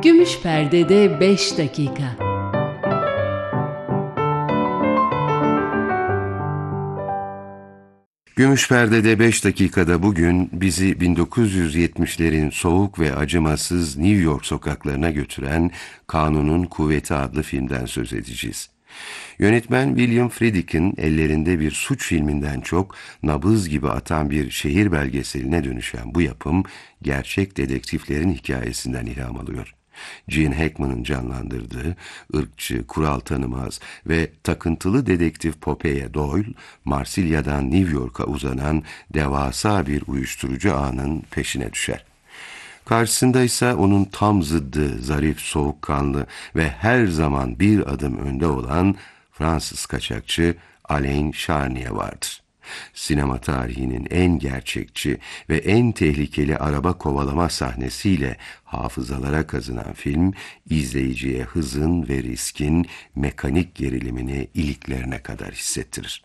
Gümüş Perde'de 5 dakika. Gümüş Perde'de 5 dakikada bugün bizi 1970'lerin soğuk ve acımasız New York sokaklarına götüren Kanunun Kuvveti adlı filmden söz edeceğiz. Yönetmen William Friedkin'in ellerinde bir suç filminden çok nabız gibi atan bir şehir belgeseline dönüşen bu yapım gerçek dedektiflerin hikayesinden ilham alıyor. Gene Hackman'ın canlandırdığı ırkçı, kural tanımaz ve takıntılı dedektif Popeye Doyle, Marsilya'dan New York'a uzanan devasa bir uyuşturucu ağının peşine düşer. Karşısında ise onun tam zıddı, zarif, soğukkanlı ve her zaman bir adım önde olan Fransız kaçakçı Alain Charnier vardır. Sinema tarihinin en gerçekçi ve en tehlikeli araba kovalama sahnesiyle hafızalara kazınan film, izleyiciye hızın ve riskin mekanik gerilimini iliklerine kadar hissettirir.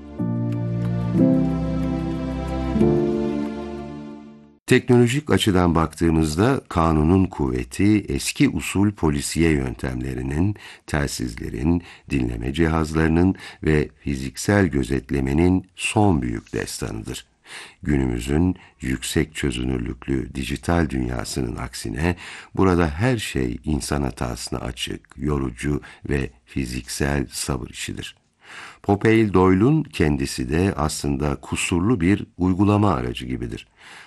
Teknolojik açıdan baktığımızda Kanunun Kuvveti eski usul polisiye yöntemlerinin, telsizlerin, dinleme cihazlarının ve fiziksel gözetlemenin son büyük destanıdır. Günümüzün yüksek çözünürlüklü dijital dünyasının aksine burada her şey insan hatasına açık, yorucu ve fiziksel sabır işidir. Popeye Doyle'un kendisi de aslında kusurlu bir uygulama aracı gibidir.